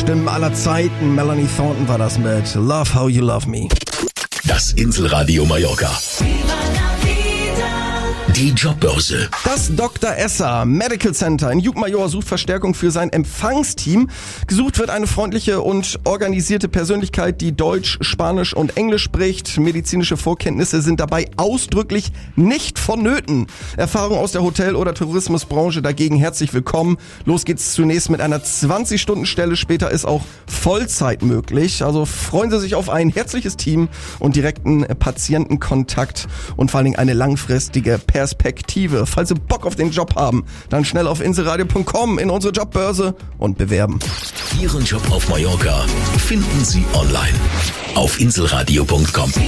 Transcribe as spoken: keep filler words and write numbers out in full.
Stimmen aller Zeiten. Melanie Thornton war das mit Love How You Love Me. Das Inselradio Mallorca. Die Jobbörse. Das Doktor Esser Medical Center in Jungmajor sucht Verstärkung für sein Empfangsteam. Gesucht wird eine freundliche und organisierte Persönlichkeit, die Deutsch, Spanisch und Englisch spricht. Medizinische Vorkenntnisse sind dabei ausdrücklich nicht vonnöten. Erfahrung aus der Hotel- oder Tourismusbranche dagegen herzlich willkommen. Los geht's zunächst mit einer zwanzig-Stunden-Stelle. Später ist auch Vollzeit möglich. Also freuen Sie sich auf ein herzliches Team und direkten Patientenkontakt und vor allen Dingen eine langfristige Perspektive. Perspektive. Falls Sie Bock auf den Job haben, dann schnell auf inselradio punkt com in unsere Jobbörse und bewerben. Ihren Job auf Mallorca finden Sie online auf inselradio punkt com.